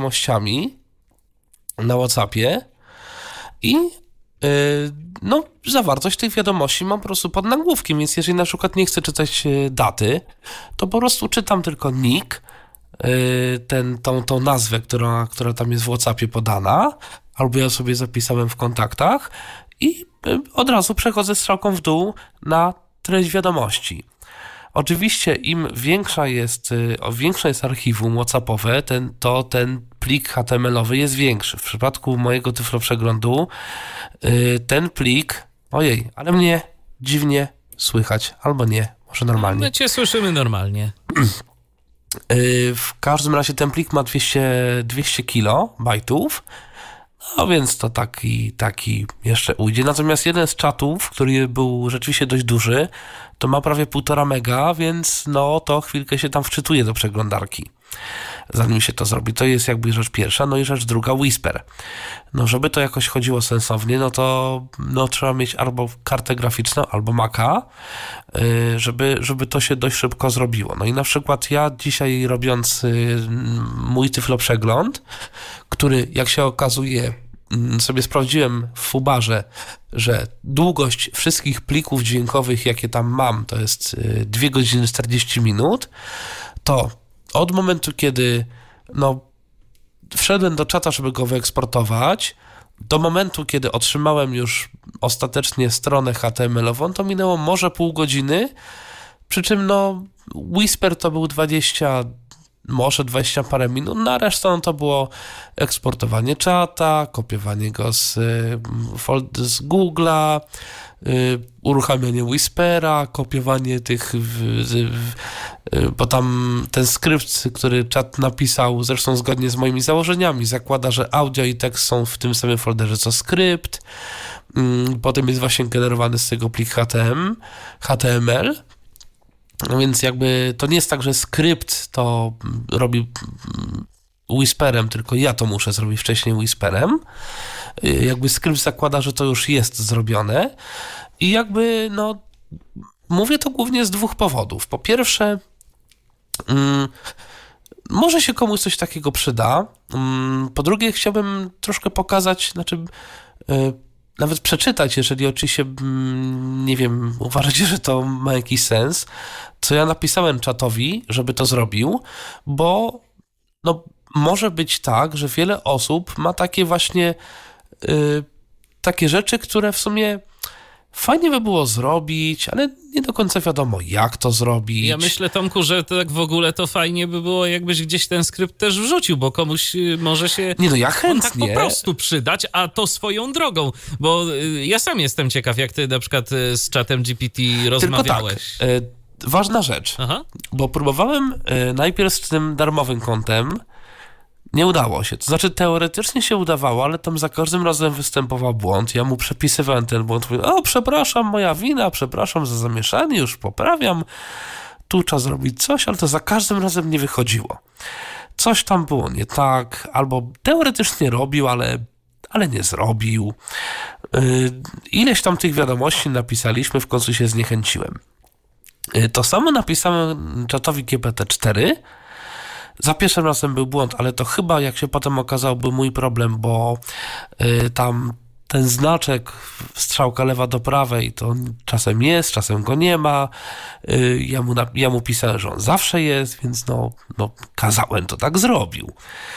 wiadomościami na WhatsAppie i no, zawartość tych wiadomości mam po prostu pod nagłówkiem, więc jeżeli na przykład nie chcę czytać daty, to po prostu czytam tylko nick, tą nazwę, która tam jest w WhatsAppie podana, albo ja sobie zapisałem w kontaktach i od razu przechodzę strzałką w dół na treść wiadomości. Oczywiście im większe jest archiwum WhatsAppowe, ten plik HTML-owy jest większy. W przypadku mojego tyfloprzeglądu ten plik, ojej, ale mnie dziwnie słychać, albo nie, może normalnie. My cię słyszymy normalnie. W każdym razie ten plik ma 200 kilobajtów, no więc to taki jeszcze ujdzie. Natomiast jeden z czatów, który był rzeczywiście dość duży, to ma prawie 1,5 mega, więc no to chwilkę się tam wczytuje do przeglądarki, zanim się to zrobi. To jest jakby rzecz pierwsza. No i rzecz druga, Whisper. No żeby to jakoś chodziło sensownie, no to trzeba mieć albo kartę graficzną, albo Maca, żeby to się dość szybko zrobiło. No i na przykład ja dzisiaj robiąc mój tyfloprzegląd, który jak się okazuje sobie sprawdziłem w Fubarze, że długość wszystkich plików dźwiękowych, jakie tam mam, to jest 2 godziny 40 minut, to od momentu, kiedy wszedłem do czata, żeby go wyeksportować, do momentu, kiedy otrzymałem już ostatecznie stronę HTML-ową, to minęło może pół godziny, przy czym Whisper to był 20 parę minut, na resztę to było eksportowanie czata, kopiowanie go z Google'a, uruchamianie Whispera, kopiowanie tych, bo tam ten skrypt, który czat napisał, zresztą zgodnie z moimi założeniami, zakłada, że audio i tekst są w tym samym folderze co skrypt, potem jest właśnie generowany z tego plik HTML. No więc jakby to nie jest tak, że skrypt to robi Whisperem, tylko ja to muszę zrobić wcześniej Whisperem. Jakby skrypt zakłada, że to już jest zrobione i jakby mówię to głównie z 2 powodów. Po pierwsze, może się komuś coś takiego przyda. Po drugie, chciałbym troszkę pokazać, nawet przeczytać, jeżeli oczywiście, nie wiem, uważacie, że to ma jakiś sens, co ja napisałem czatowi, żeby to zrobił, bo może być tak, że wiele osób ma takie właśnie takie rzeczy, które w sumie fajnie by było zrobić, ale nie do końca wiadomo, jak to zrobić. Ja myślę, Tomku, że tak w ogóle to fajnie by było, jakbyś gdzieś ten skrypt też wrzucił, bo komuś może się ja chętnie. on tak po prostu przydać, a to swoją drogą, bo ja sam jestem ciekaw, jak ty na przykład z czatem GPT rozmawiałeś. Tylko tak, ważna rzecz, bo próbowałem najpierw z tym darmowym kontem, nie udało się. To znaczy teoretycznie się udawało, ale tam za każdym razem występował błąd. Ja mu przepisywałem ten błąd. Mówię, przepraszam, moja wina, przepraszam za zamieszanie, już poprawiam. Tu trzeba zrobić coś, ale to za każdym razem nie wychodziło. Coś tam było nie tak, albo teoretycznie robił, ale nie zrobił. Ileś tam tych wiadomości napisaliśmy, w końcu się zniechęciłem. To samo napisałem czatowi GPT-4. Za pierwszym razem był błąd, ale to chyba, jak się potem okazało, był mój problem, bo tam ten znaczek strzałka lewa do prawej to czasem jest, czasem go nie ma. Ja mu pisałem, że on zawsze jest, więc kazałem, to tak zrobił.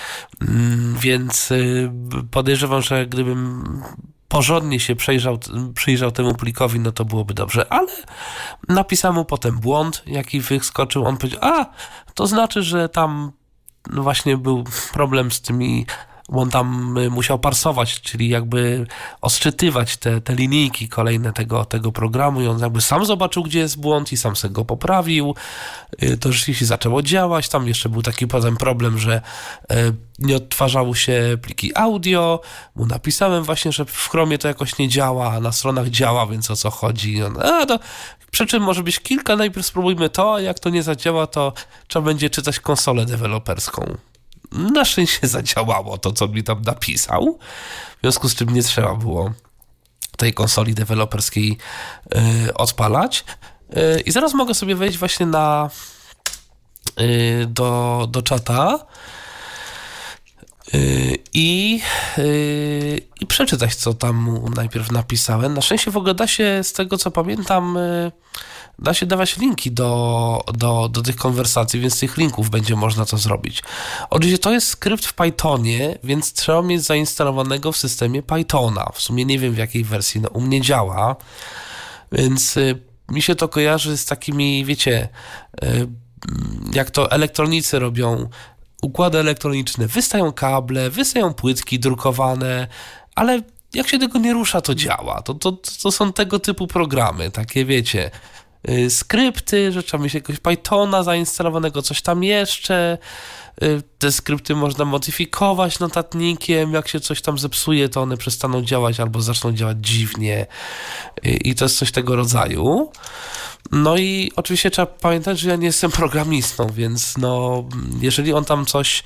Więc podejrzewam, że gdybym porządnie się przyjrzał temu plikowi, to byłoby dobrze, ale napisałem mu potem błąd, jaki wyskoczył. On powiedział, to znaczy, że tam właśnie był problem z tymi, bo on tam musiał parsować, czyli jakby odczytywać te linijki kolejne tego programu i on jakby sam zobaczył, gdzie jest błąd i sam sobie go poprawił. To rzeczywiście zaczęło działać. Tam jeszcze był taki potem problem, że nie odtwarzały się pliki audio. Mu napisałem właśnie, że w Chromie to jakoś nie działa, a na stronach działa, więc o co chodzi? Przy czym może być kilka, najpierw spróbujmy to, a jak to nie zadziała, to trzeba będzie czytać konsolę deweloperską. Na szczęście zadziałało to, co mi tam napisał, w związku z czym nie trzeba było tej konsoli deweloperskiej odpalać. I zaraz mogę sobie wejść właśnie do czata I przeczytać, co tam mu najpierw napisałem. Na szczęście w ogóle da się, z tego co pamiętam, da się dawać linki do tych konwersacji, więc z tych linków będzie można to zrobić. Oczywiście to jest skrypt w Pythonie, więc trzeba mieć zainstalowanego w systemie Pythona. W sumie nie wiem, w jakiej wersji u mnie działa, więc mi się to kojarzy z takimi, wiecie, jak to elektronicy robią, układy elektroniczne, wystają kable, wystają płytki drukowane, ale jak się tego nie rusza, to działa. To są tego typu programy, takie wiecie, skrypty, że trzeba mieć jakiegoś Pythona zainstalowanego, coś tam jeszcze. Te skrypty można modyfikować notatnikiem, jak się coś tam zepsuje, to one przestaną działać albo zaczną działać dziwnie i to jest coś tego rodzaju. No i oczywiście trzeba pamiętać, że ja nie jestem programistą, więc no, jeżeli on tam coś,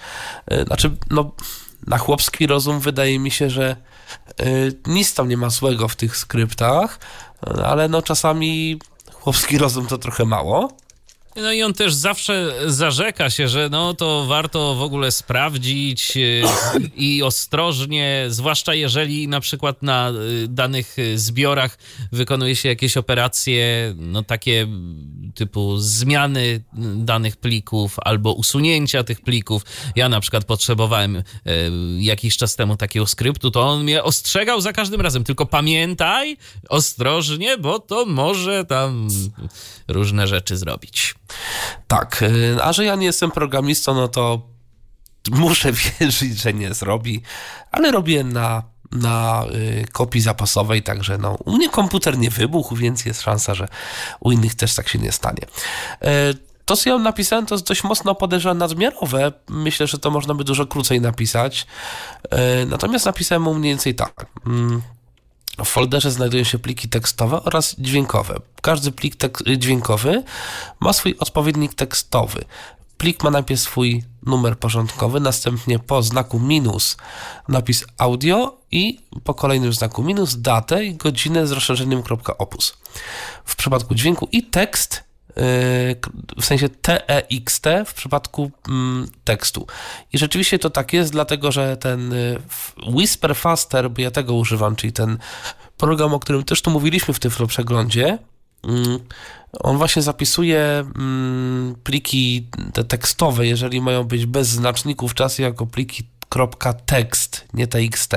na chłopski rozum wydaje mi się, że nic tam nie ma złego w tych skryptach, ale no czasami chłopski rozum to trochę mało. No i on też zawsze zarzeka się, że no to warto w ogóle sprawdzić i ostrożnie, zwłaszcza jeżeli na przykład na danych zbiorach wykonuje się jakieś operacje, no takie typu zmiany danych plików albo usunięcia tych plików. Ja na przykład potrzebowałem jakiś czas temu takiego skryptu, to on mnie ostrzegał za każdym razem, tylko pamiętaj ostrożnie, bo to może tam różne rzeczy zrobić. Tak, a że ja nie jestem programistą, no to muszę wierzyć, że nie zrobi, ale robię na kopii zapasowej, także no, u mnie komputer nie wybuchł, więc jest szansa, że u innych też tak się nie stanie. To, co ja napisałem, to jest dość mocno podejrzane nadmiarowe. Myślę, że to można by dużo krócej napisać. Natomiast napisałem mu mniej więcej tak. W folderze znajdują się pliki tekstowe oraz dźwiękowe. Każdy plik dźwiękowy ma swój odpowiednik tekstowy. Plik ma najpierw swój numer porządkowy, następnie po znaku minus napis audio i po kolejnym znaku minus datę i godzinę z rozszerzeniem .opus. W przypadku dźwięku i tekst, w sensie TEXT w przypadku tekstu. I rzeczywiście to tak jest, dlatego że ten Whisper Faster, bo ja tego używam, czyli ten program, o którym też tu mówiliśmy w Tyflo Przeglądzie, on właśnie zapisuje pliki te tekstowe, jeżeli mają być bez znaczników czasu, jako pliki .text, nie TXT.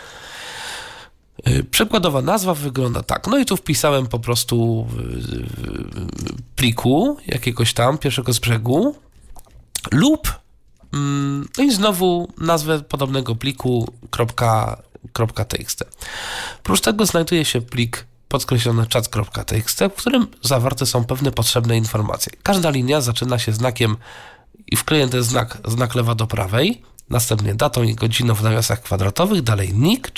Przykładowa nazwa wygląda tak. No i tu wpisałem po prostu pliku jakiegoś tam, pierwszego z brzegu lub no i znowu nazwę podobnego pliku .txt. Oprócz tego znajduje się plik podkreślony chat.txt, w którym zawarte są pewne potrzebne informacje. Każda linia zaczyna się znakiem i wklejony jest znak lewa do prawej, następnie datą i godziną w nawiasach kwadratowych, dalej nick,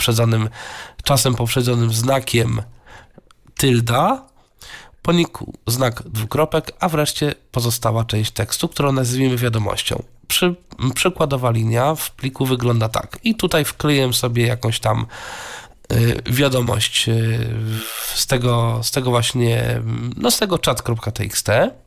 czasem poprzedzonym znakiem tilda, po nicku znak dwukropek, a wreszcie pozostała część tekstu, którą nazwijmy wiadomością. Przykładowa linia w pliku wygląda tak. I tutaj wkleję sobie jakąś tam wiadomość z tego właśnie, no z tego chat.txt.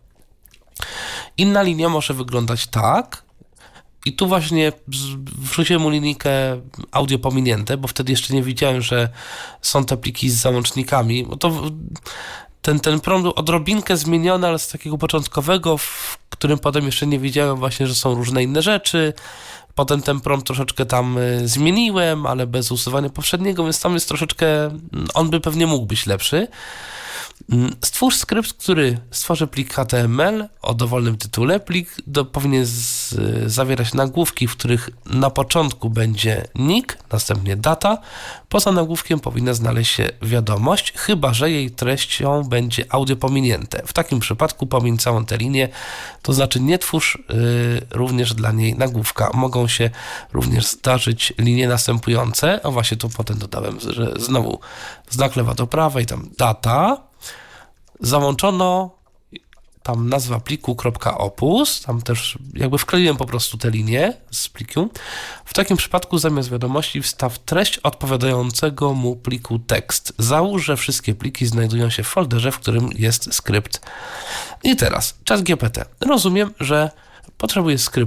Inna linia może wyglądać tak. I tu właśnie wrzuciłem mu linijkę audio pominięte, bo wtedy jeszcze nie widziałem, że są te pliki z załącznikami. Bo to ten prompt był odrobinkę zmieniony, ale z takiego początkowego, w którym potem jeszcze nie wiedziałem właśnie, że są różne inne rzeczy. Potem ten prompt troszeczkę tam zmieniłem, ale bez usuwania poprzedniego, więc tam jest troszeczkę, on by pewnie mógł być lepszy. Stwórz skrypt, który stworzy plik HTML o dowolnym tytule. Plik powinien zawierać nagłówki, w których na początku będzie nick, następnie data. Poza nagłówkiem powinna znaleźć się wiadomość, chyba że jej treścią będzie audio pominięte. W takim przypadku pomiń całą tę linię, to znaczy nie twórz również dla niej nagłówka. Mogą się również zdarzyć linie następujące. O właśnie tu potem dodałem, że znowu znak lewa do prawej, tam data. Załączono tam nazwa pliku .opus, tam też jakby wkleiłem po prostu tę linię z pliku. W takim przypadku zamiast wiadomości wstaw treść odpowiadającego mu pliku tekst. Załóż, że wszystkie pliki znajdują się w folderze, w którym jest skrypt. I teraz ChatGPT. Rozumiem, że potrzebujesz skryptu,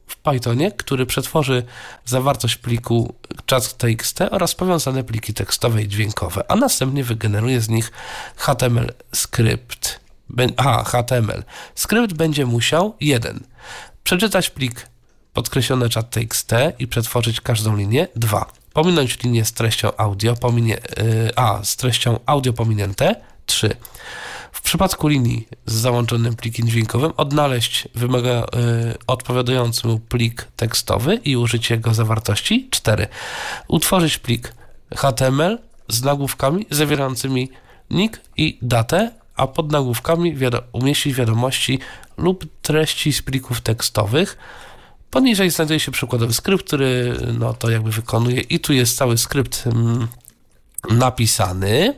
w Pythonie, który przetworzy zawartość pliku chat.txt oraz powiązane pliki tekstowe i dźwiękowe, a następnie wygeneruje z nich HTML skrypt. HTML. Skrypt będzie musiał 1. Przeczytać plik podkreślone chat.txt i przetworzyć każdą linię. 2. Pominąć linię z treścią audio, z treścią audio pominięte. 3. W przypadku linii z załączonym plikiem dźwiękowym odnaleźć odpowiadający mu plik tekstowy i użyć jego zawartości. 4. Utworzyć plik HTML z nagłówkami zawierającymi nick i datę, a pod nagłówkami umieścić wiadomości lub treści z plików tekstowych. Poniżej znajduje się przykładowy skrypt, który to jakby wykonuje i tu jest cały skrypt napisany.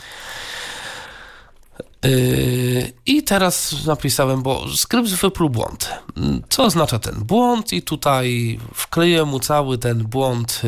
I teraz napisałem, bo skrypt wypluł błąd. Co oznacza ten błąd? I tutaj wkleiłem mu cały ten błąd,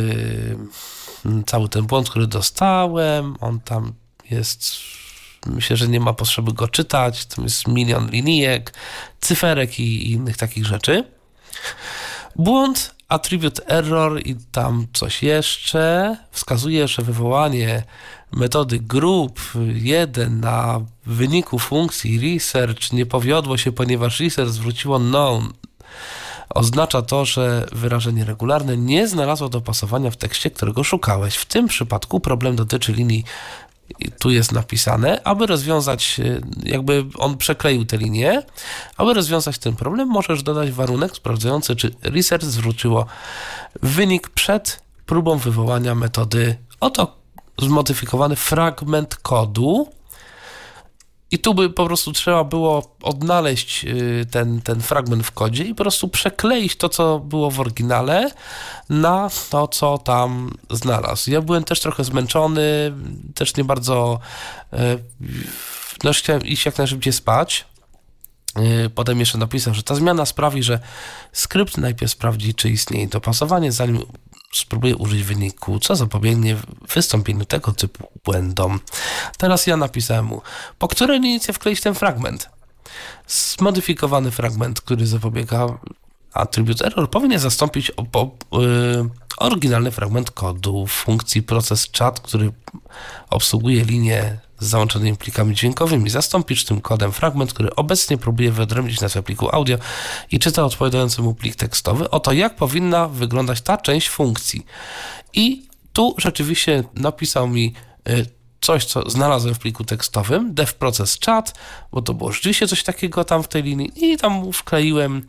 który dostałem. On tam jest, myślę, że nie ma potrzeby go czytać. Tam jest milion linijek, cyferek i innych takich rzeczy. Błąd, attribute error i tam coś jeszcze wskazuje, że wywołanie metody group 1 na wyniku funkcji research nie powiodło się, ponieważ research zwróciło known. Oznacza to, że wyrażenie regularne nie znalazło dopasowania w tekście, którego szukałeś. W tym przypadku problem dotyczy linii, tu jest napisane, aby rozwiązać, jakby on przekleił tę linię, aby rozwiązać ten problem, możesz dodać warunek sprawdzający, czy research zwróciło wynik przed próbą wywołania metody. Oto zmodyfikowany fragment kodu i tu by po prostu trzeba było odnaleźć ten fragment w kodzie i po prostu przekleić to, co było w oryginale, na to, co tam znalazł. Ja byłem też trochę zmęczony, też nie bardzo, chciałem iść jak najszybciej spać. Potem jeszcze napisał, że ta zmiana sprawi, że skrypt najpierw sprawdzi, czy istnieje dopasowanie, zanim spróbuję użyć wyniku, co zapobiegnie wystąpieniu tego typu błędom. Teraz ja napisałem mu, po której linii wkleić ten fragment. Zmodyfikowany fragment, który zapobiega attribute error, powinien zastąpić oryginalny fragment kodu w funkcji proces chat, który obsługuje linię z załączonymi plikami dźwiękowymi. Zastąpisz tym kodem fragment, który obecnie próbuje wyodrębnić nazwę pliku audio i czyta odpowiadający mu plik tekstowy. Oto jak powinna wyglądać ta część funkcji. I tu rzeczywiście napisał mi coś, co znalazłem w pliku tekstowym, dev process chat, bo to było rzeczywiście coś takiego tam w tej linii i tam wkleiłem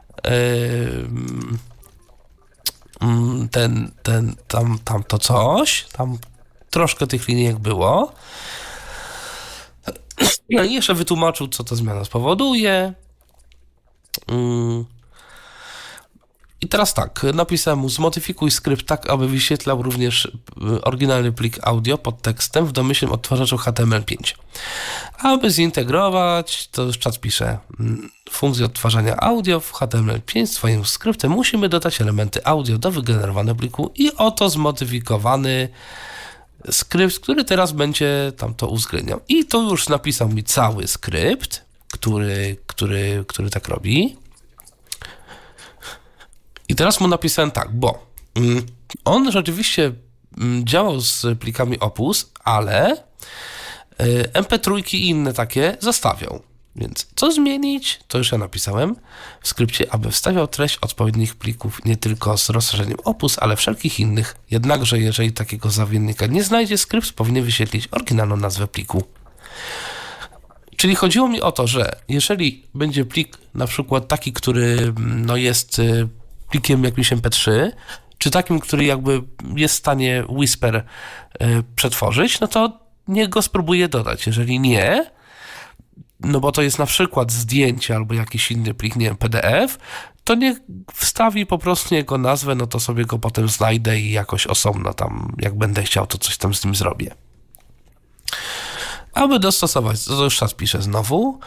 tam to coś, tam troszkę tych linijek było. No i jeszcze wytłumaczył, co ta zmiana spowoduje. I teraz tak, napisałem mu, zmodyfikuj skrypt tak, aby wyświetlał również oryginalny plik audio pod tekstem w domyślnym odtwarzaczu HTML5. Aby zintegrować, to już czat pisze, funkcję odtwarzania audio w HTML5 swoim skryptem musimy dodać elementy audio do wygenerowanego pliku i oto zmodyfikowany skrypt, który teraz będzie tam to uwzględniał. I to już napisał mi cały skrypt, który tak robi. I teraz mu napisałem tak, bo on rzeczywiście działał z plikami Opus, ale MP3 i inne takie zostawiał. Więc co zmienić? To już ja napisałem w skrypcie, aby wstawiał treść odpowiednich plików nie tylko z rozszerzeniem Opus, ale wszelkich innych. Jednakże jeżeli takiego zamiennika nie znajdzie, skrypt powinien wyświetlić oryginalną nazwę pliku. Czyli chodziło mi o to, że jeżeli będzie plik na przykład taki, który jest plikiem jakimś MP3, czy takim, który jakby jest w stanie Whisper przetworzyć, no to niech go spróbuję dodać. Jeżeli nie, no bo to jest na przykład zdjęcie albo jakiś inny plik, nie wiem, PDF, to niech wstawi po prostu jego nazwę, no to sobie go potem znajdę i jakoś osobno tam, jak będę chciał, to coś tam z nim zrobię. Aby dostosować, to już czas piszę znowu,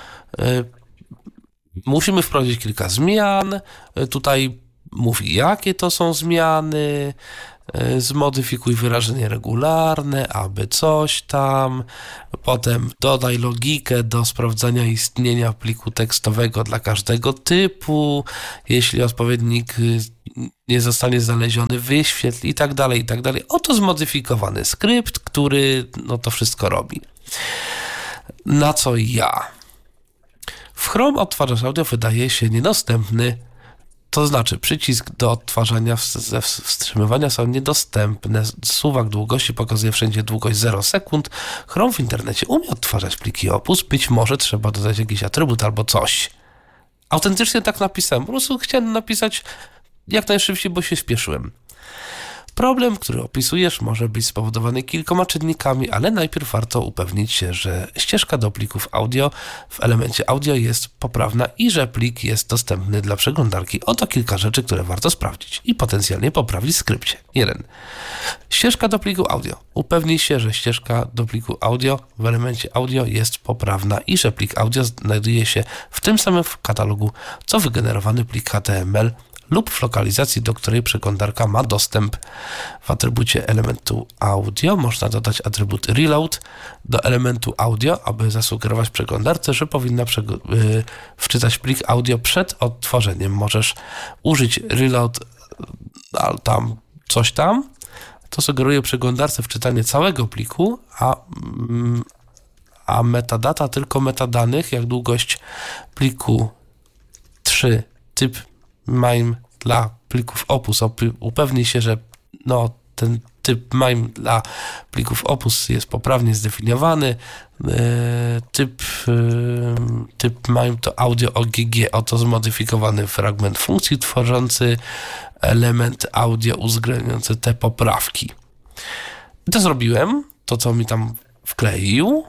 musimy wprowadzić kilka zmian, tutaj mówi, jakie to są zmiany, zmodyfikuj wyrażenie regularne, aby coś tam, potem dodaj logikę do sprawdzania istnienia pliku tekstowego dla każdego typu, jeśli odpowiednik nie zostanie znaleziony, wyświetl i tak dalej, i tak dalej. Oto zmodyfikowany skrypt, który to wszystko robi. Na co ja? W Chrome odtwarzacz audio wydaje się niedostępny. To znaczy, przycisk do odtwarzania ze wstrzymywania są niedostępne. Suwak długości pokazuje wszędzie długość 0 sekund. Chrome w internecie umie odtwarzać pliki Opus. Być może trzeba dodać jakiś atrybut albo coś. Autentycznie tak napisałem. Po prostu chciałem napisać jak najszybciej, bo się spieszyłem. Problem, który opisujesz, może być spowodowany kilkoma czynnikami, ale najpierw warto upewnić się, że ścieżka do plików audio w elemencie audio jest poprawna i że plik jest dostępny dla przeglądarki. Oto kilka rzeczy, które warto sprawdzić i potencjalnie poprawić w skrypcie. 1. Ścieżka do pliku audio. Upewnij się, że ścieżka do pliku audio w elemencie audio jest poprawna i że plik audio znajduje się w tym samym katalogu, co wygenerowany plik HTML lub w lokalizacji, do której przeglądarka ma dostęp. W atrybucie elementu audio można dodać atrybut reload do elementu audio, aby zasugerować przeglądarce, że powinna wczytać plik audio przed odtworzeniem. Możesz użyć reload tam coś tam. To sugeruje przeglądarce wczytanie całego pliku, a metadata tylko metadanych, jak długość pliku 3, typ MIME dla plików Opus. Upewnij się, że ten typ MIME dla plików Opus jest poprawnie zdefiniowany. Typ MIME to audio OGG, oto zmodyfikowany fragment funkcji tworzący element audio uwzględniający te poprawki. To zrobiłem, to co mi tam wkleił.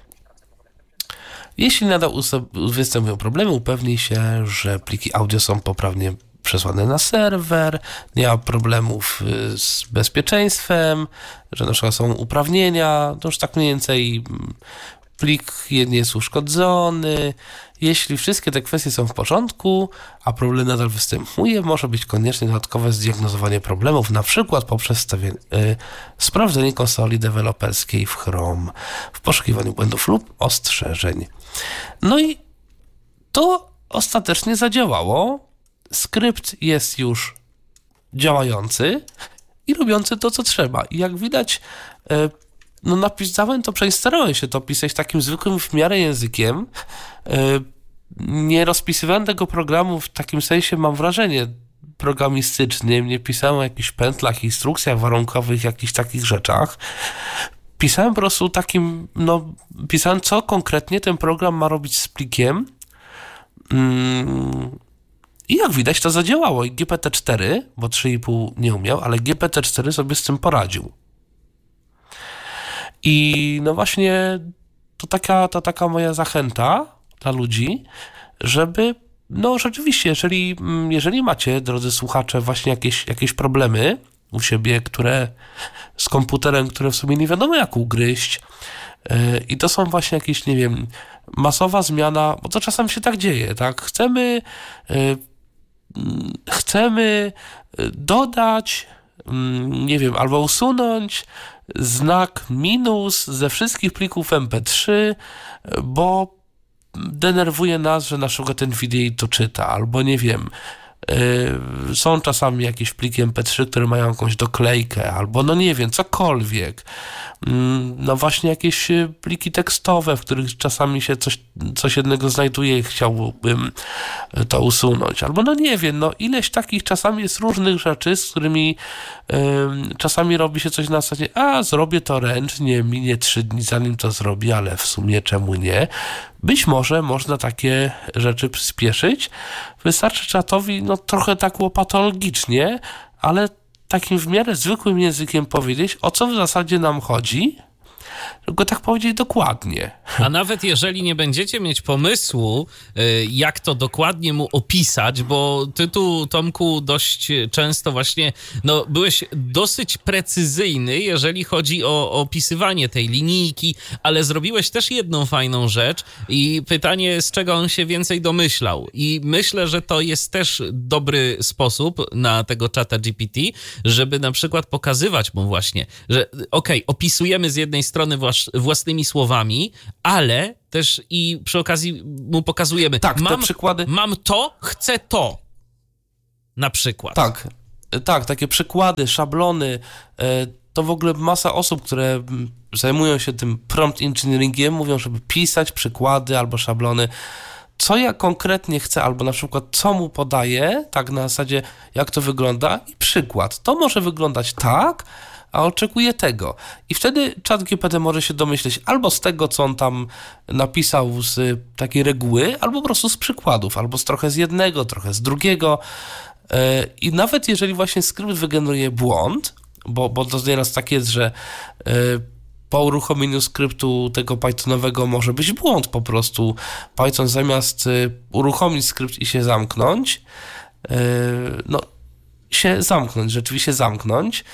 Jeśli nadal występują problemy, upewnij się, że pliki audio są poprawnie przesłane na serwer, nie ma problemów z bezpieczeństwem, że na przykład są uprawnienia, to już tak mniej więcej plik nie jest uszkodzony. Jeśli wszystkie te kwestie są w porządku, a problem nadal występuje, może być konieczne dodatkowe zdiagnozowanie problemów, na przykład poprzez sprawdzenie konsoli deweloperskiej w Chrome, w poszukiwaniu błędów lub ostrzeżeń. No i to ostatecznie zadziałało. Skrypt jest już działający i robiący to, co trzeba. I jak widać, napisałem to, przeinstalowałem się to pisać takim zwykłym w miarę językiem. Nie rozpisywałem tego programu w takim sensie, mam wrażenie, programistycznym. Nie pisałem o jakichś pętlach, instrukcjach warunkowych, jakichś takich rzeczach. Pisałem po prostu pisałem, co konkretnie ten program ma robić z plikiem. I jak widać, to zadziałało. I GPT-4, bo 3,5 nie umiał, ale GPT-4 sobie z tym poradził. I właśnie to taka moja zachęta dla ludzi, żeby rzeczywiście, jeżeli macie, drodzy słuchacze, właśnie jakieś problemy u siebie, z komputerem, które w sumie nie wiadomo jak ugryźć, i to są właśnie jakieś, nie wiem, masowa zmiana, bo to czasem się tak dzieje, tak? Chcemy dodać, nie wiem, albo usunąć znak minus ze wszystkich plików MP3, bo denerwuje nas, że na przykład ten wideo to czyta, albo nie wiem, są czasami jakieś pliki MP3, które mają jakąś doklejkę, albo nie wiem, cokolwiek. Właśnie jakieś pliki tekstowe, w których czasami się coś jednego znajduje i chciałbym to usunąć. Albo nie wiem, ileś takich czasami jest różnych rzeczy, z którymi czasami robi się coś na zasadzie, zrobię to ręcznie, minie 3 dni zanim to zrobię, ale w sumie czemu nie? Być może można takie rzeczy przyspieszyć. Wystarczy czatowi trochę tak łopatologicznie, ale takim w miarę zwykłym językiem powiedzieć, o co w zasadzie nam chodzi żeby go tak powiedzieć dokładnie. A nawet jeżeli nie będziecie mieć pomysłu, jak to dokładnie mu opisać, bo ty tu, Tomku, dość często właśnie, no, byłeś dosyć precyzyjny, jeżeli chodzi o opisywanie tej linijki, ale zrobiłeś też jedną fajną rzecz i pytanie, z czego on się więcej domyślał. I myślę, że to jest też dobry sposób na tego czata GPT, żeby na przykład pokazywać mu właśnie, że opisujemy z jednej strony własnymi słowami, ale też i przy okazji mu pokazujemy, Tak, te przykłady... mam to, chcę to, na przykład. Tak, takie przykłady, szablony, to w ogóle masa osób, które zajmują się tym prompt engineeringiem, mówią, żeby pisać przykłady albo szablony, co ja konkretnie chcę, albo na przykład co mu podaję, tak na zasadzie jak to wygląda i przykład. To może wyglądać tak, a oczekuję tego. I wtedy ChatGPT może się domyśleć albo z tego, co on tam napisał z takiej reguły, albo po prostu z przykładów, albo trochę z jednego, trochę z drugiego. I nawet jeżeli właśnie skrypt wygeneruje błąd, bo to nieraz tak jest, że po uruchomieniu skryptu tego pythonowego może być błąd po prostu. Python zamiast uruchomić skrypt i się zamknąć, rzeczywiście zamknąć,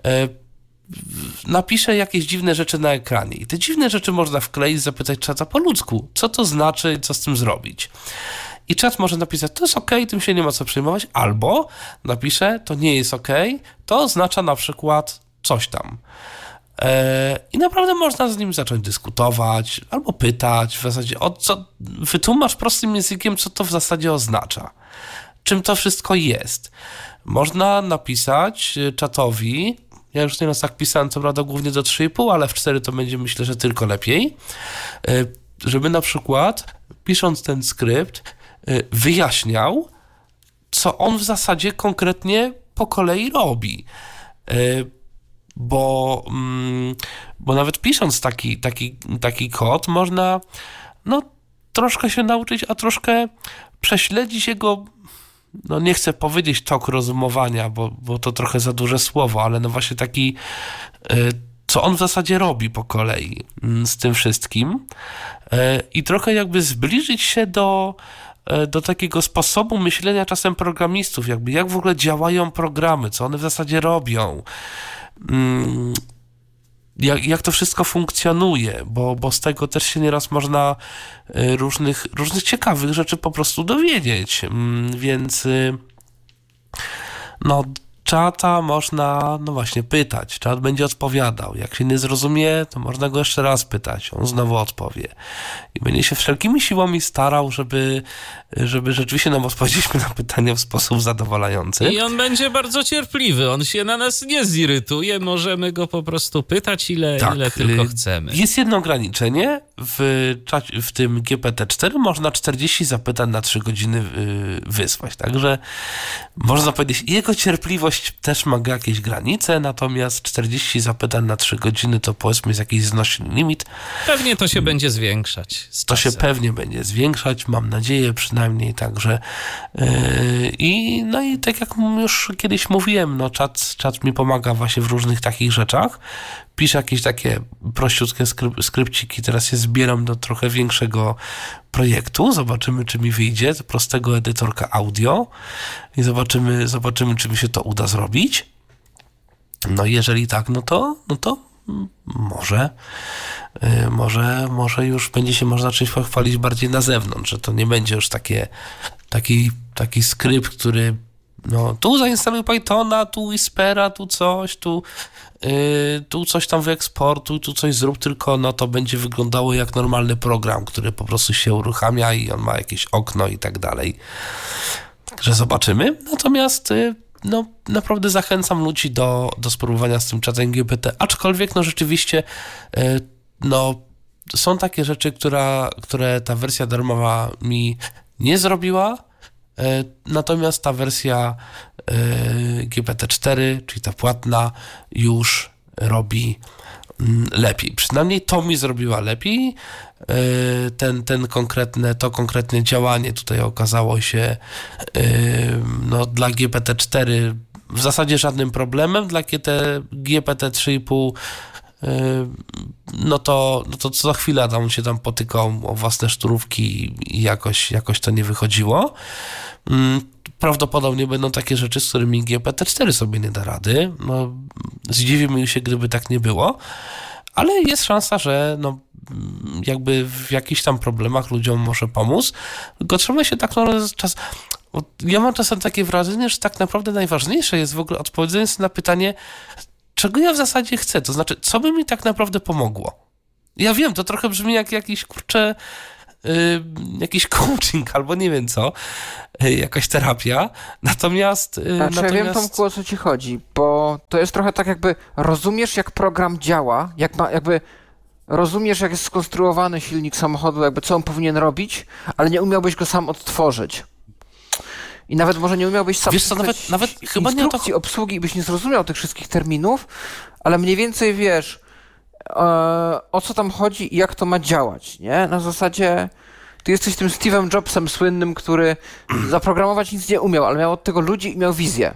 napisze jakieś dziwne rzeczy na ekranie. I te dziwne rzeczy można wkleić, zapytać czata po ludzku, co to znaczy, co z tym zrobić. I czat może napisać, to jest okej, tym się nie ma co przejmować, albo napisze, to nie jest okej, to oznacza na przykład coś tam. I naprawdę można z nim zacząć dyskutować, albo pytać w zasadzie, wytłumacz prostym językiem, co to w zasadzie oznacza. Czym to wszystko jest. Można napisać czatowi, ja już nieraz tak pisałem, co prawda głównie do 3,5, ale w 4 to będzie, myślę, że tylko lepiej, żeby na przykład, pisząc ten skrypt, wyjaśniał, co on w zasadzie konkretnie po kolei robi. Bo nawet pisząc taki kod, można troszkę się nauczyć, a troszkę prześledzić jego, nie chcę powiedzieć tok rozumowania, bo to trochę za duże słowo, ale właśnie taki, co on w zasadzie robi po kolei z tym wszystkim i trochę jakby zbliżyć się do takiego sposobu myślenia czasem programistów, jak w ogóle działają programy, co one w zasadzie robią, jak to wszystko funkcjonuje, bo z tego też się nieraz można różnych ciekawych rzeczy po prostu dowiedzieć, więc czata można właśnie pytać, czat będzie odpowiadał, jak się nie zrozumie, to można go jeszcze raz pytać, on znowu odpowie i będzie się wszelkimi siłami starał, żeby rzeczywiście nam odpowiedzieć na pytania w sposób zadowalający. I on będzie bardzo cierpliwy, on się na nas nie zirytuje, możemy go po prostu pytać ile tylko chcemy. Jest jedno ograniczenie, w tym GPT-4 można 40 zapytań na 3 godziny wysłać, także można powiedzieć, jego cierpliwość też ma jakieś granice, natomiast 40 zapytań na 3 godziny to powiedzmy jest jakiś znośny limit. Pewnie to się będzie zwiększać. To się pewnie będzie zwiększać, mam nadzieję przynajmniej, także i tak jak już kiedyś mówiłem, czat mi pomaga właśnie w różnych takich rzeczach. Piszę jakieś takie prościutkie skrypciki, teraz je zbieram do trochę większego projektu, zobaczymy, czy mi wyjdzie, do prostego edytorka audio i zobaczymy, czy mi się to uda zrobić. Jeżeli tak, no to może już będzie się można zacząć pochwalić bardziej na zewnątrz, że to nie będzie już taki skrypt, który tu zainstaluj Pythona, tu Whispera, tu coś, tu coś tam wyeksportuj, tu coś zrób, tylko to będzie wyglądało jak normalny program, który po prostu się uruchamia i on ma jakieś okno i tak dalej. Także zobaczymy. Natomiast naprawdę zachęcam ludzi do spróbowania z tym czatem GPT, aczkolwiek rzeczywiście są takie rzeczy, które ta wersja darmowa mi nie zrobiła, natomiast ta wersja GPT-4, czyli ta płatna, już robi lepiej. Przynajmniej to mi zrobiła lepiej. To konkretne działanie tutaj okazało się dla GPT-4 w zasadzie żadnym problemem. Dla GPT 3,5 no to co za chwilę tam się tam potykał o własne szturówki i jakoś to nie wychodziło. Prawdopodobnie będą takie rzeczy, z którymi GPT-4 sobie nie da rady. No, zdziwimy się, gdyby tak nie było, ale jest szansa, że no, jakby w jakichś tam problemach ludziom może pomóc, tylko trzeba się tak czas... Ja mam czasem takie wrażenie, że tak naprawdę najważniejsze jest w ogóle odpowiedzenie sobie na pytanie, czego ja w zasadzie chcę, to znaczy, co by mi tak naprawdę pomogło. Ja wiem, to trochę brzmi jak jakiś, jakiś coaching albo nie wiem co, jakaś terapia, natomiast... Ja wiem, Tomku, o co ci chodzi, bo to jest trochę tak jakby rozumiesz, jak program działa, jakby rozumiesz, jak jest skonstruowany silnik samochodu, jakby co on powinien robić, ale nie umiałbyś go sam odtworzyć. I nawet może nie umiałbyś sam nawet chyba instrukcji nie obsługi i byś nie zrozumiał tych wszystkich terminów, ale mniej więcej wiesz, o co tam chodzi i jak to ma działać, nie? Na zasadzie ty jesteś tym Steve'em Jobsem słynnym, który zaprogramować nic nie umiał, ale miał od tego ludzi i miał wizję.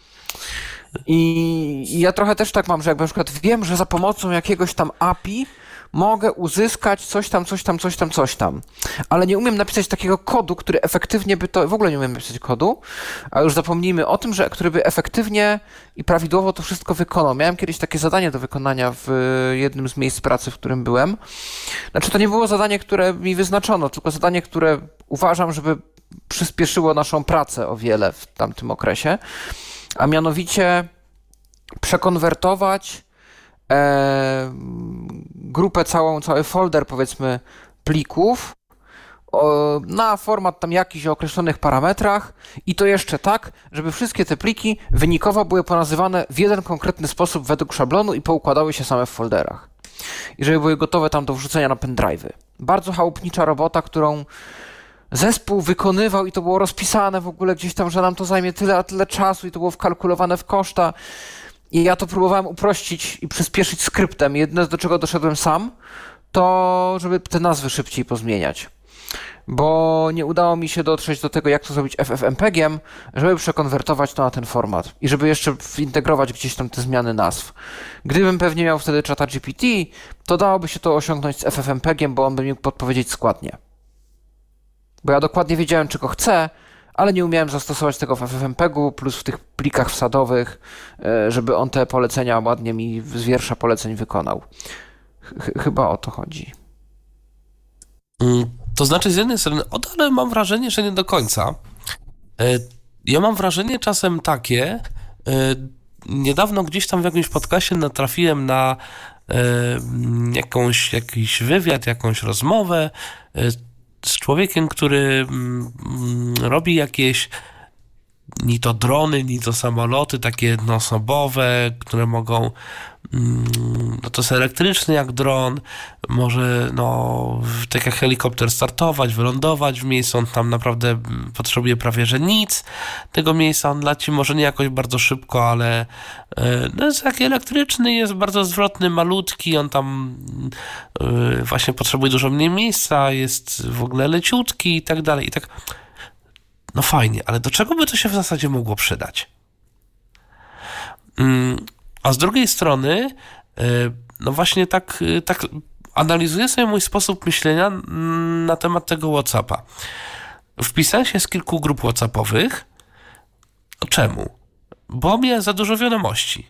I ja trochę też tak mam, że jakby na przykład wiem, że za pomocą jakiegoś tam API mogę uzyskać coś tam, ale nie umiem napisać takiego kodu, który efektywnie by to, w ogóle nie umiem napisać kodu, a już zapomnijmy o tym, że który by efektywnie i prawidłowo to wszystko wykonał. Miałem kiedyś takie zadanie do wykonania w jednym z miejsc pracy, w którym byłem. Znaczy to nie było zadanie, które mi wyznaczono, tylko zadanie, które uważam, żeby przyspieszyło naszą pracę o wiele w tamtym okresie, a mianowicie przekonwertować grupę cały folder, powiedzmy, plików na format tam jakiś o określonych parametrach i to jeszcze tak, żeby wszystkie te pliki wynikowo były ponazywane w jeden konkretny sposób według szablonu i poukładały się same w folderach. I żeby były gotowe tam do wrzucenia na pendrive'y. Bardzo chałupnicza robota, którą zespół wykonywał i to było rozpisane w ogóle gdzieś tam, że nam to zajmie tyle a tyle czasu i to było wkalkulowane w koszta. I ja to próbowałem uprościć i przyspieszyć skryptem. Jedne, do czego doszedłem sam, to żeby te nazwy szybciej pozmieniać. Bo nie udało mi się dotrzeć do tego, jak to zrobić FFmpegiem, żeby przekonwertować to na ten format. I żeby jeszcze zintegrować gdzieś tam te zmiany nazw. Gdybym pewnie miał wtedy ChatGPT, to dałoby się to osiągnąć z FFmpegiem, bo on by mi mógł podpowiedzieć składnie. Bo ja dokładnie wiedziałem, czego chcę, ale nie umiałem zastosować tego w FFmpegu, plus w tych plikach wsadowych, żeby on te polecenia ładnie mi z wiersza poleceń wykonał. Chyba o to chodzi. To znaczy z jednej strony, ale mam wrażenie, że nie do końca. Ja mam wrażenie czasem takie, niedawno gdzieś tam w jakimś podcastie natrafiłem na jakiś wywiad, jakąś rozmowę z człowiekiem, który robi jakieś ni to drony, ni to samoloty takie jednoosobowe, które mogą, no to jest elektryczny jak dron, może no tak jak helikopter startować, wylądować w miejscu, on tam naprawdę potrzebuje prawie że nic tego miejsca, on leci może nie jakoś bardzo szybko, ale no jest taki elektryczny, jest bardzo zwrotny, malutki, on tam właśnie potrzebuje dużo mniej miejsca, jest w ogóle leciutki i tak dalej, i tak. No fajnie, ale do czego by to się w zasadzie mogło przydać? A z drugiej strony, no właśnie tak analizuję sobie mój sposób myślenia na temat tego WhatsAppa. Wpisałem się z kilku grup WhatsAppowych. Czemu? Bo miałem za dużo wiadomości.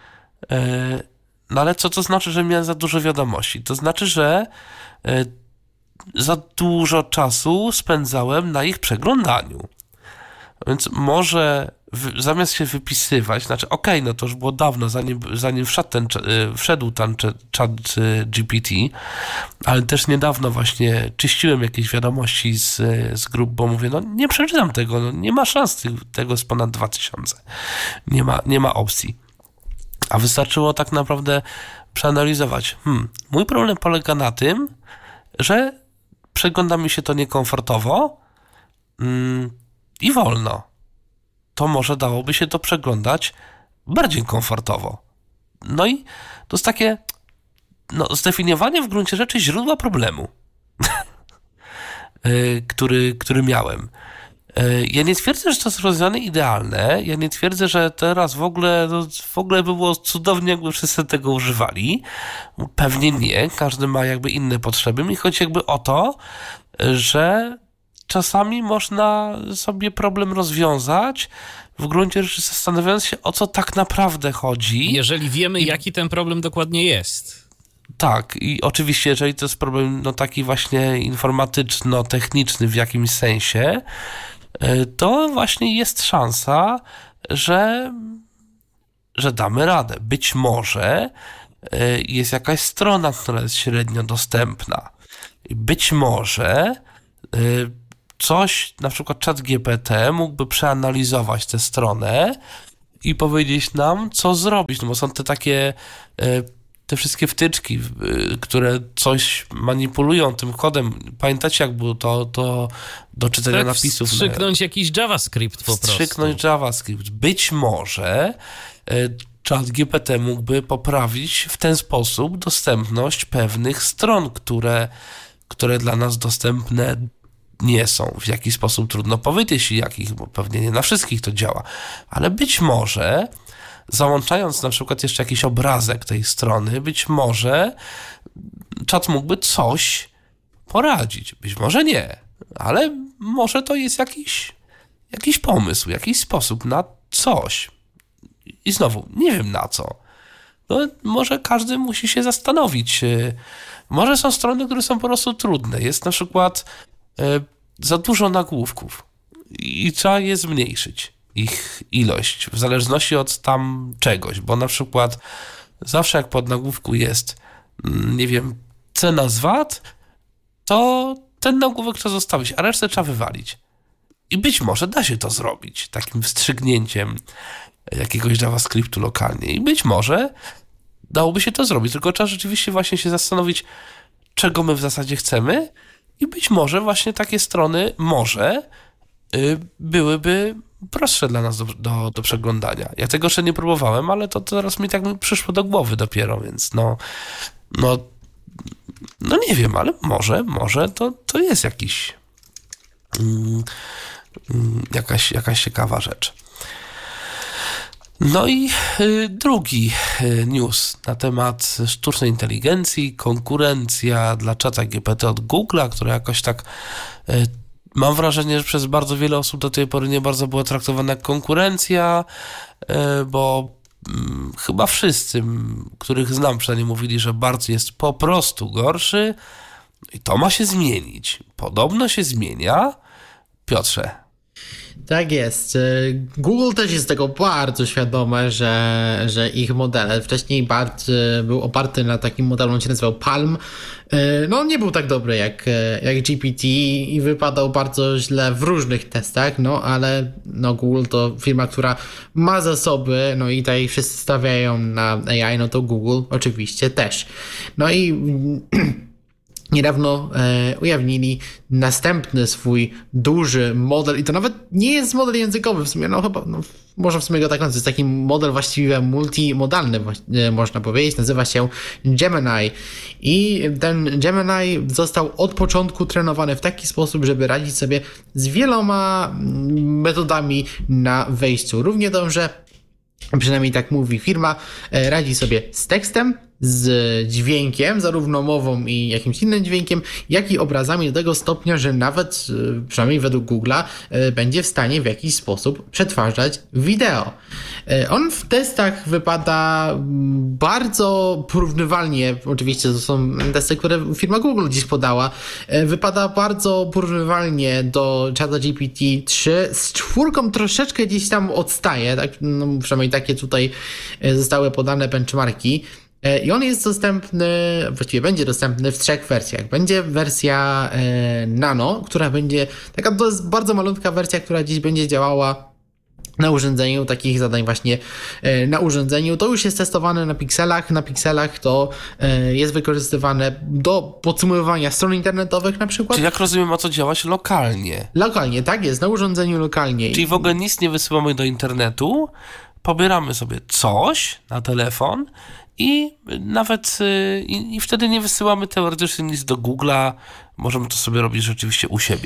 No ale co to znaczy, że miałem za dużo wiadomości? To znaczy, że za dużo czasu spędzałem na ich przeglądaniu. Więc może zamiast się wypisywać, znaczy no to już było dawno, zanim wszedł ten chat GPT, ale też niedawno właśnie czyściłem jakieś wiadomości z grup, bo mówię, no nie przeczytam tego, no nie ma szans, tego jest ponad 2000. Nie ma opcji. A wystarczyło tak naprawdę przeanalizować. Mój problem polega na tym, że przegląda mi się to niekomfortowo i wolno. To może dałoby się to przeglądać bardziej komfortowo. No i to jest takie zdefiniowanie w gruncie rzeczy źródła problemu, który miałem. Ja nie twierdzę, że to jest rozwiązanie idealne. Ja nie twierdzę, że teraz w ogóle by było cudownie, jakby wszyscy tego używali. Pewnie nie. Każdy ma jakby inne potrzeby. Mi chodzi jakby o to, że czasami można sobie problem rozwiązać, w gruncie rzeczy zastanawiając się, o co tak naprawdę chodzi. Jeżeli wiemy, jaki ten problem dokładnie jest. Tak, i oczywiście, jeżeli to jest problem taki właśnie informatyczno-techniczny w jakimś sensie, to właśnie jest szansa, że damy radę. Być może jest jakaś strona, która jest średnio dostępna. Być może coś, na przykład ChatGPT mógłby przeanalizować tę stronę i powiedzieć nam, co zrobić, bo są te takie te wszystkie wtyczki, które coś manipulują tym kodem. Pamiętacie, jak było to do czytania napisów? Wstrzyknąć jakiś JavaScript po prostu. Wstrzyknąć JavaScript. Być może ChatGPT mógłby poprawić w ten sposób dostępność pewnych stron, które dla nas dostępne nie są. W jaki sposób trudno powiedzieć jakich, bo pewnie nie na wszystkich to działa. Ale być może załączając na przykład jeszcze jakiś obrazek tej strony, być może czat mógłby coś poradzić. Być może nie, ale może to jest jakiś pomysł, jakiś sposób na coś. I znowu, nie wiem na co. No, może każdy musi się zastanowić. Może są strony, które są po prostu trudne. Jest na przykład za dużo nagłówków i trzeba je zmniejszyć. Ich ilość, w zależności od tam czegoś, bo na przykład zawsze jak pod nagłówku jest, nie wiem, cena z VAT, to ten nagłówek trzeba zostawić, a resztę trzeba wywalić. I być może da się to zrobić takim wstrzygnięciem jakiegoś JavaScriptu lokalnie. I być może dałoby się to zrobić, tylko trzeba rzeczywiście właśnie się zastanowić, czego my w zasadzie chcemy i być może właśnie takie strony byłyby prostsze dla nas do przeglądania. Ja tego jeszcze nie próbowałem, ale to teraz mi tak przyszło do głowy dopiero, więc no nie wiem, ale może to jest jakaś ciekawa rzecz. No i drugi news na temat sztucznej inteligencji, konkurencja dla ChatGPT od Google'a, która jakoś tak mam wrażenie, że przez bardzo wiele osób do tej pory nie bardzo była traktowana jak konkurencja, bo chyba wszyscy, których znam przynajmniej, mówili, że bardzo jest po prostu gorszy i to ma się zmienić. Podobno się zmienia. Piotrze. Tak jest. Google też jest tego bardzo świadome, że ich model wcześniej BART był oparty na takim modelu, on się nazywał Palm. No on nie był tak dobry jak GPT i wypadał bardzo źle w różnych testach, no ale Google to firma, która ma zasoby, no i tutaj wszyscy stawiają na AI, no to Google oczywiście też. No i niedawno ujawnili następny swój duży model i to nawet nie jest model językowy w sumie, można w sumie go tak nazwać, jest taki model właściwie multimodalny, można powiedzieć, nazywa się Gemini i ten Gemini został od początku trenowany w taki sposób, żeby radzić sobie z wieloma metodami na wejściu. Równie dobrze, przynajmniej tak mówi firma, radzi sobie z tekstem, z dźwiękiem, zarówno mową i jakimś innym dźwiękiem, jak i obrazami do tego stopnia, że nawet, przynajmniej według Google'a, będzie w stanie w jakiś sposób przetwarzać wideo. On w testach wypada bardzo porównywalnie, oczywiście to są testy, które firma Google dziś podała, wypada bardzo porównywalnie do ChatGPT 3, z 4 troszeczkę gdzieś tam odstaje, tak? No, przynajmniej takie tutaj zostały podane benchmarki. I on jest dostępny, właściwie będzie dostępny w 3 wersjach. Będzie wersja Nano, która będzie, to jest bardzo malutka wersja, która dziś będzie działała na urządzeniu, takich zadań właśnie na urządzeniu. To już jest testowane na pikselach. Na pikselach to jest wykorzystywane do podsumowywania stron internetowych na przykład. Czyli jak rozumiem, ma to działać lokalnie. Lokalnie, tak jest, na urządzeniu lokalnie. Czyli w ogóle nic nie wysyłamy do internetu, pobieramy sobie coś na telefon i nawet i wtedy nie wysyłamy teoretycznie nic do Google'a. Możemy to sobie robić rzeczywiście u siebie.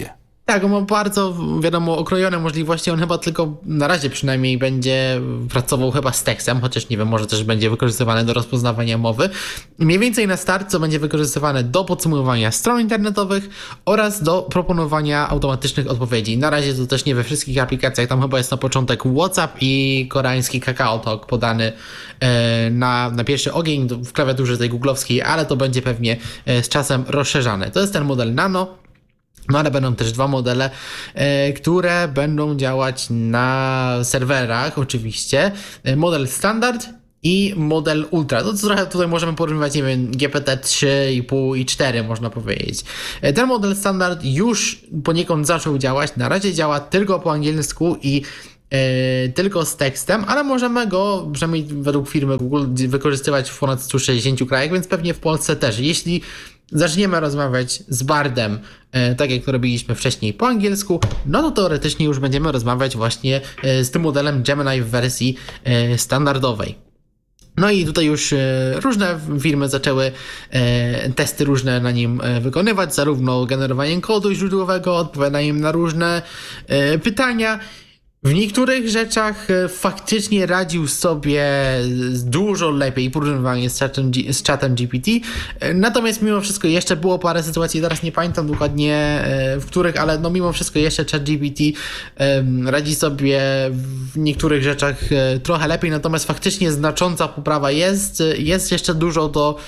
Tak, on ma bardzo, wiadomo, okrojone możliwości. On chyba tylko na razie przynajmniej będzie pracował chyba z tekstem, chociaż nie wiem, może też będzie wykorzystywany do rozpoznawania mowy. Mniej więcej na start, co będzie wykorzystywane do podsumowania stron internetowych oraz do proponowania automatycznych odpowiedzi. Na razie to też nie we wszystkich aplikacjach, tam chyba jest na początek WhatsApp i koreański Kakao Talk podany na pierwszy ogień w klawiaturze tej googlowskiej, ale to będzie pewnie z czasem rozszerzane. To jest ten model Nano. No ale będą też dwa modele, które będą działać na serwerach oczywiście. Model standard i model ultra. To trochę tutaj możemy porównywać, nie wiem, GPT 3,5 i 4 można powiedzieć. Ten model standard już poniekąd zaczął działać. Na razie działa tylko po angielsku i tylko z tekstem, ale możemy go, przynajmniej według firmy Google, wykorzystywać w ponad 160 krajach, więc pewnie w Polsce też. Jeśli zaczniemy rozmawiać z Bardem, tak jak to robiliśmy wcześniej po angielsku, no to teoretycznie już będziemy rozmawiać właśnie z tym modelem Gemini w wersji standardowej. No i tutaj już różne firmy zaczęły testy różne na nim wykonywać, zarówno generowaniem kodu źródłowego, odpowiadaniem na różne pytania. W niektórych rzeczach faktycznie radził sobie dużo lepiej porównywanie z czatem GPT, natomiast mimo wszystko jeszcze było parę sytuacji, teraz nie pamiętam dokładnie w których, ale no mimo wszystko jeszcze ChatGPT radzi sobie w niektórych rzeczach trochę lepiej, natomiast faktycznie znacząca poprawa jest jeszcze dużo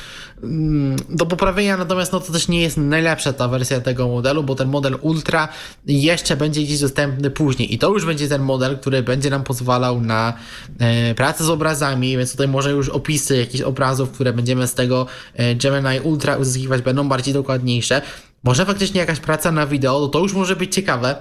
do poprawienia, natomiast no to też nie jest najlepsza ta wersja tego modelu, bo ten model Ultra jeszcze będzie gdzieś dostępny później i to już będzie ten model, który będzie nam pozwalał na pracę z obrazami, więc tutaj może już opisy jakichś obrazów, które będziemy z tego Gemini Ultra uzyskiwać, będą bardziej dokładniejsze. Może faktycznie jakaś praca na wideo, to już może być ciekawe.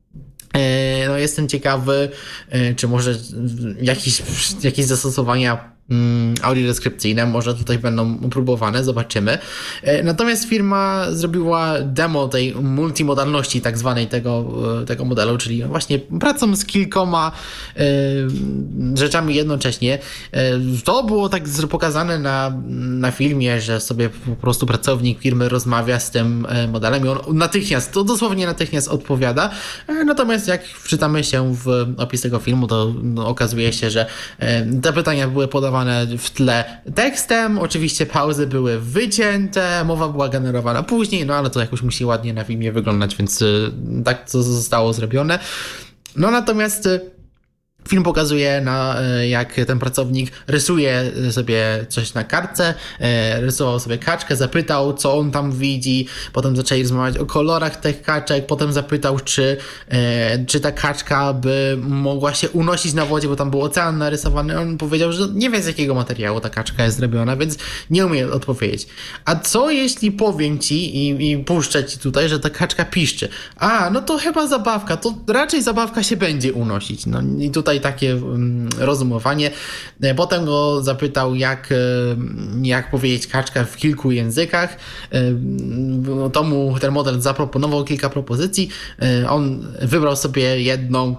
No jestem ciekawy, czy może jakieś zastosowania audiodeskrypcyjne może tutaj będą próbowane, zobaczymy. Natomiast firma zrobiła demo tej multimodalności tak zwanej tego modelu, czyli właśnie pracą z kilkoma rzeczami jednocześnie. To było tak pokazane na filmie, że sobie po prostu pracownik firmy rozmawia z tym modelem i on dosłownie natychmiast odpowiada. Natomiast jak wczytamy się w opis tego filmu, to okazuje się, że te pytania były podawane w tle tekstem, oczywiście pauzy były wycięte, mowa była generowana później, no ale to jakoś musi ładnie na filmie wyglądać, więc tak to zostało zrobione. No natomiast film pokazuje, jak ten pracownik rysuje sobie coś na kartce, rysował sobie kaczkę, zapytał, co on tam widzi, potem zaczęli rozmawiać o kolorach tych kaczek, potem zapytał, czy ta kaczka by mogła się unosić na wodzie, bo tam był ocean narysowany. On powiedział, że nie wie, z jakiego materiału ta kaczka jest zrobiona, więc nie umie odpowiedzieć. A co jeśli powiem ci i puszczę ci tutaj, że ta kaczka piszczy? No to chyba zabawka, to raczej zabawka się będzie unosić. No i tutaj takie rozumowanie. Potem go zapytał, jak powiedzieć kaczka w kilku językach. To mu ten model zaproponował kilka propozycji. On wybrał sobie jedną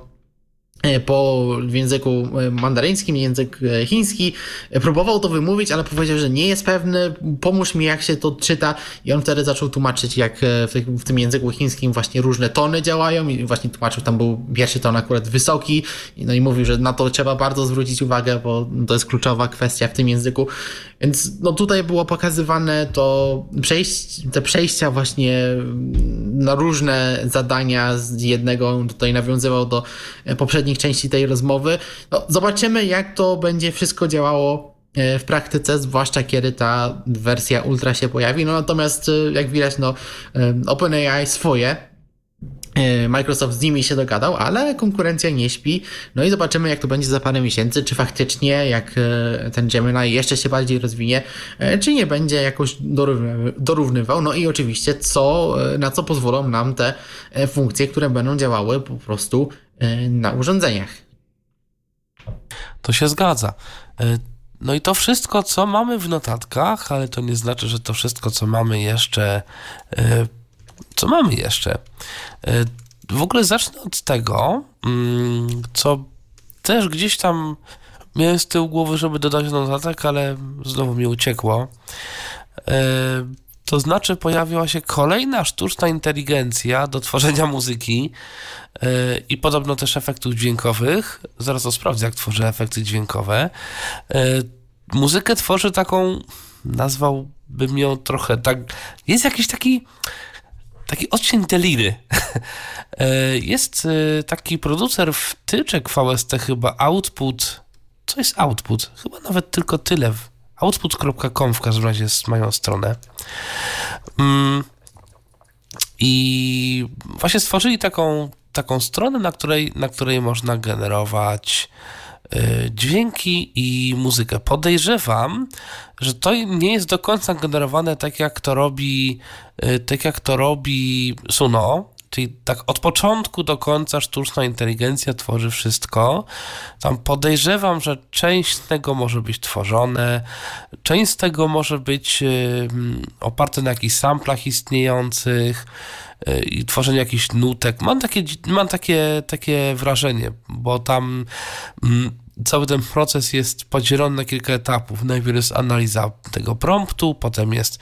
w języku mandaryńskim, język chiński. Próbował to wymówić, ale powiedział, że nie jest pewny. Pomóż mi, jak się to czyta. I on wtedy zaczął tłumaczyć, jak w tym języku chińskim właśnie różne tony działają i właśnie tłumaczył, tam był pierwszy ton akurat wysoki. No i mówił, że na to trzeba bardzo zwrócić uwagę, bo to jest kluczowa kwestia w tym języku. Więc no tutaj było pokazywane te przejścia właśnie na różne zadania z jednego. On tutaj nawiązywał do poprzednich części tej rozmowy. No, zobaczymy, jak to będzie wszystko działało w praktyce, zwłaszcza kiedy ta wersja Ultra się pojawi. No natomiast jak widać, OpenAI swoje, Microsoft z nimi się dogadał, ale konkurencja nie śpi. No i zobaczymy, jak to będzie za parę miesięcy, czy faktycznie jak ten Gemini jeszcze się bardziej rozwinie, czy nie będzie jakoś dorównywał. No i oczywiście na co pozwolą nam te funkcje, które będą działały po prostu na urządzeniach. To się zgadza. No i to wszystko, co mamy w notatkach, ale to nie znaczy, że to wszystko, co mamy jeszcze. W ogóle zacznę od tego, co też gdzieś tam miałem z tyłu głowy, żeby dodać do notatek, ale znowu mi uciekło. To znaczy pojawiła się kolejna sztuczna inteligencja do tworzenia muzyki i podobno też efektów dźwiękowych. Zaraz to sprawdzę, jak tworzy efekty dźwiękowe. Muzykę tworzy taką, nazwałbym ją trochę tak, jest jakiś taki odcień deliry. Jest taki producer wtyczek VST chyba, Output. Co jest Output? Chyba nawet tylko tyle. Output.com w każdym razie mają stronę. I właśnie stworzyli taką stronę, na której można generować dźwięki i muzykę. Podejrzewam, że to nie jest do końca generowane tak jak to robi Suno, czyli tak od początku do końca sztuczna inteligencja tworzy wszystko. Tam podejrzewam, że część z tego może być tworzone, część z tego może być oparte na jakichś samplach istniejących i tworzenie jakichś nutek. Mam takie wrażenie, bo tam cały ten proces jest podzielony na kilka etapów. Najpierw jest analiza tego promptu, potem jest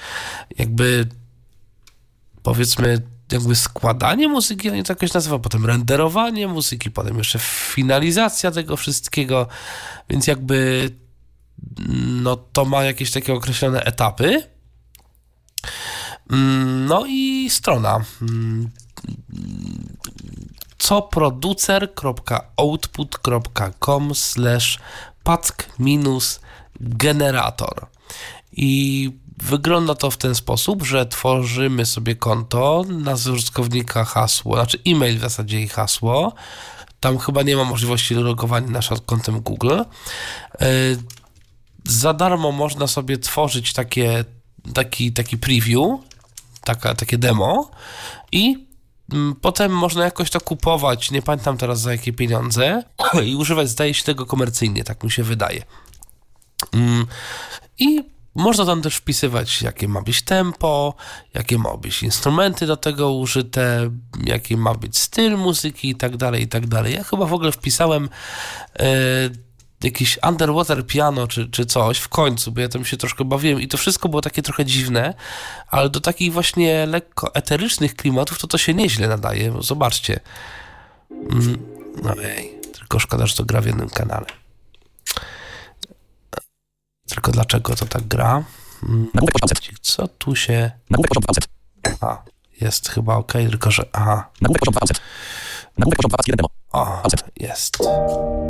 jakby składanie muzyki, oni to jakoś nazywa, potem renderowanie muzyki, potem jeszcze finalizacja tego wszystkiego, więc to ma jakieś takie określone etapy. No i strona coproducer.output.com/pack-generator i wygląda to w ten sposób, że tworzymy sobie konto, nazwę użytkownika, hasło, znaczy e-mail w zasadzie i hasło. Tam chyba nie ma możliwości logowania naszym kontem Google. Za darmo można sobie tworzyć taki preview, takie demo i potem można jakoś to kupować, nie pamiętam teraz za jakie pieniądze, i używać, zdaje się, tego komercyjnie, tak mi się wydaje. I można tam też wpisywać, jakie ma być tempo, jakie ma być instrumenty do tego użyte, jaki ma być styl muzyki i tak dalej, i tak dalej. Ja chyba w ogóle wpisałem jakiś underwater piano czy coś w końcu, bo ja tam się troszkę bawiłem i to wszystko było takie trochę dziwne, ale do takich właśnie lekko eterycznych klimatów to się nieźle nadaje. Zobaczcie. Tylko szkoda, że to gra w jednym kanale. Tylko dlaczego to tak gra? Co tu się... jest chyba ok, tylko że... O, jest.